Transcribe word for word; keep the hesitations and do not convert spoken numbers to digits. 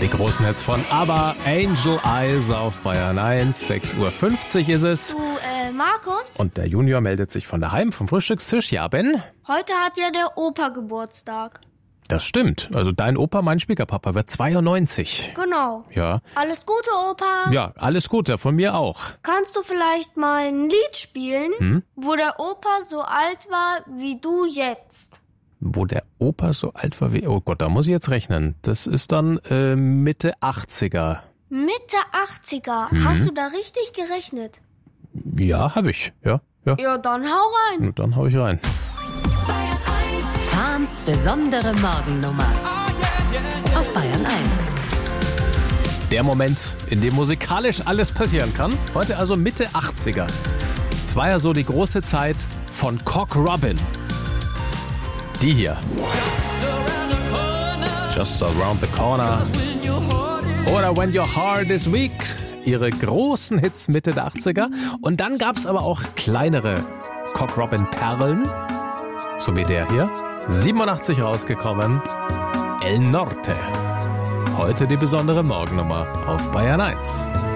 Die großen Hits von ABBA, Angel Eyes auf Bayern eins. sechs Uhr fünfzig ist es. Du, äh, Markus? Und der Junior meldet sich von daheim vom Frühstückstisch. Ja, Ben? Heute hat ja der Opa Geburtstag. Das stimmt. Also dein Opa, mein Schwiegerpapa, wird zweiundneunzig. Genau. Ja. Alles Gute, Opa. Ja, alles Gute, von mir auch. Kannst du vielleicht mal ein Lied spielen, Hm? wo der Opa so alt war wie du jetzt? Wo der Opa so alt war wie... Oh Gott, da muss ich jetzt rechnen. Das ist dann äh, Mitte achtziger. Mitte achtziger. Mhm. Hast du da richtig gerechnet? Ja, hab ich. Ja, ja. Ja, dann hau rein. Und dann hau ich rein. Fahns besondere Morgennummer auf Bayern eins. Der Moment, in dem musikalisch alles passieren kann. Heute also Mitte achtziger. Es war ja so die große Zeit von Cock Robin. Die hier. Just around the corner. Oder When Your Heart is Weak. Ihre großen Hits Mitte der achtziger. Und dann gab's aber auch kleinere Cock Robin Perlen. So wie der hier. siebenundachtzig rausgekommen. El Norte. Heute die besondere Morgennummer auf Bayern eins.